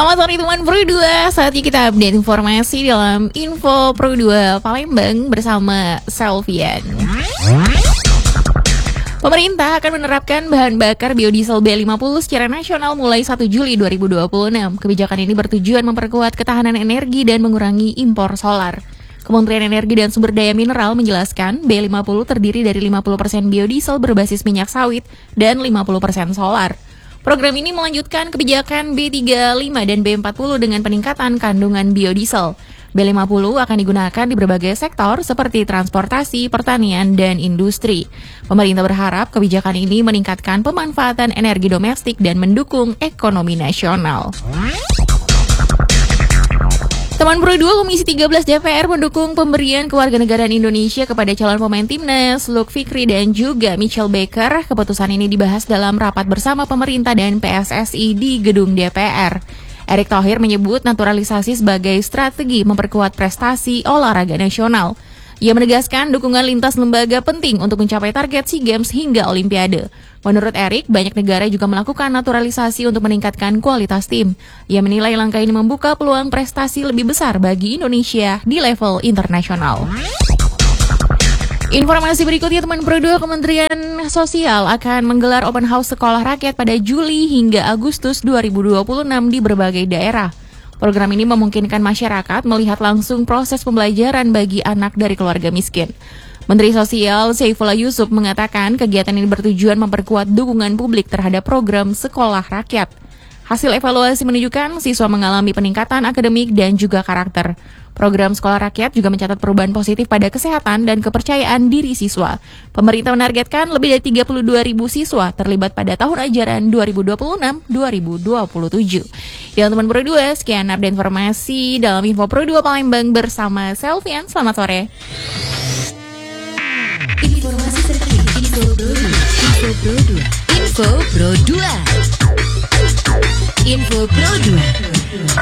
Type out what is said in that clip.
Selamat sore teman Pro 2. Saatnya kita update informasi dalam Info Pro 2 Palembang bersama Selvian. Pemerintah akan menerapkan bahan bakar biodiesel B50 secara nasional mulai 1 Juli 2026. Kebijakan ini bertujuan memperkuat ketahanan energi dan mengurangi impor solar. Kementerian Energi dan Sumber Daya Mineral menjelaskan B50 terdiri dari 50% biodiesel berbasis minyak sawit dan 50% solar. Program ini melanjutkan kebijakan B35 dan B40 dengan peningkatan kandungan biodiesel. B50 akan digunakan di berbagai sektor seperti transportasi, pertanian, dan industri. Pemerintah berharap kebijakan ini meningkatkan pemanfaatan energi domestik dan mendukung ekonomi nasional. Teman Pro 2 Komisi 13 DPR mendukung pemberian kewarganegaraan Indonesia kepada calon pemain timnas Luke Fikri dan juga Mitchell Baker. Keputusan ini dibahas dalam rapat bersama pemerintah dan PSSI di gedung DPR. Erick Thohir menyebut naturalisasi sebagai strategi memperkuat prestasi olahraga nasional. Ia menegaskan dukungan lintas lembaga penting untuk mencapai target SEA Games hingga Olimpiade. Menurut Erick, banyak negara juga melakukan naturalisasi untuk meningkatkan kualitas tim. Ia menilai langkah ini membuka peluang prestasi lebih besar bagi Indonesia di level internasional. Informasi berikutnya teman Pro 2, Kementerian Sosial akan menggelar open house sekolah rakyat pada Juli hingga Agustus 2026 di berbagai daerah. Program ini memungkinkan masyarakat melihat langsung proses pembelajaran bagi anak dari keluarga miskin. Menteri Sosial Saifullah Yusuf mengatakan kegiatan ini bertujuan memperkuat dukungan publik terhadap program sekolah rakyat. Hasil evaluasi menunjukkan siswa mengalami peningkatan akademik dan juga karakter. Program sekolah rakyat juga mencatat perubahan positif pada kesehatan dan kepercayaan diri siswa. Pemerintah menargetkan lebih dari 32.000 siswa terlibat pada tahun ajaran 2026-2027. Dan teman Pro 2, sekian update informasi dalam Info Pro 2 Palembang bersama Selvian. Selamat sore. Informasi terkini Info Pro 2. Info Pro 2. Info Pro 2.